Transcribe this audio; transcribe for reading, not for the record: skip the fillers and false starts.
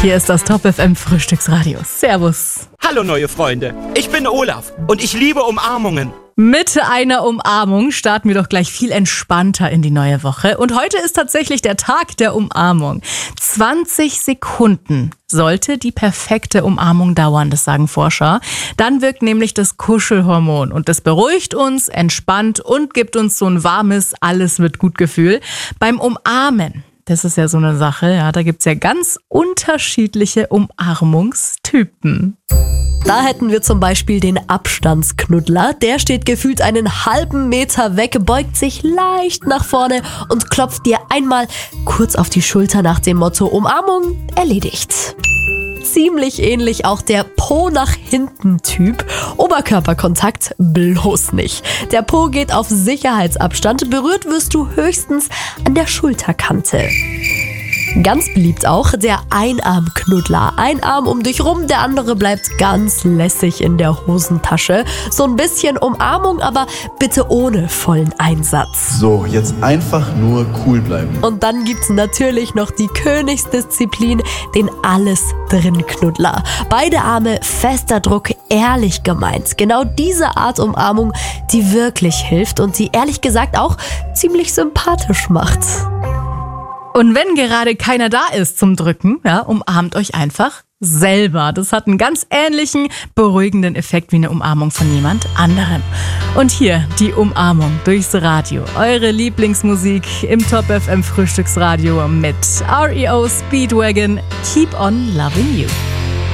Hier ist das Top FM Frühstücksradio. Servus. Hallo neue Freunde, ich bin Olaf und ich liebe Umarmungen. Mit einer Umarmung starten wir doch gleich viel entspannter in die neue Woche. Und heute ist tatsächlich der Tag der Umarmung. 20 Sekunden sollte die perfekte Umarmung dauern, das sagen Forscher. Dann wirkt nämlich das Kuschelhormon und das beruhigt uns, entspannt und gibt uns so ein warmes Alles-wird-gut-Gefühl. Beim Umarmen, das ist ja so eine Sache, ja, da gibt's ja ganz unterschiedliche Umarmungstypen. Da hätten wir zum Beispiel den Abstandsknuddler. Der steht gefühlt einen halben Meter weg, beugt sich leicht nach vorne und klopft dir einmal kurz auf die Schulter nach dem Motto Umarmung erledigt. Ziemlich ähnlich auch der Po-nach-hinten-Typ. Oberkörperkontakt bloß nicht. Der Po geht auf Sicherheitsabstand, berührt wirst du höchstens an der Schulterkante. Ganz beliebt auch der Einarmknuddler. Ein Arm um dich rum, der andere bleibt ganz lässig in der Hosentasche. So ein bisschen Umarmung, aber bitte ohne vollen Einsatz. So, jetzt einfach nur cool bleiben. Und dann gibt's natürlich noch die Königsdisziplin, den Alles-drin-Knuddler. Beide Arme, fester Druck, ehrlich gemeint. Genau diese Art Umarmung, die wirklich hilft und die ehrlich gesagt auch ziemlich sympathisch macht. Und wenn gerade keiner da ist zum Drücken, ja, umarmt euch einfach selber. Das hat einen ganz ähnlichen, beruhigenden Effekt wie eine Umarmung von jemand anderem. Und hier die Umarmung durchs Radio. Eure Lieblingsmusik im Top FM Frühstücksradio mit REO Speedwagon. Keep on loving you.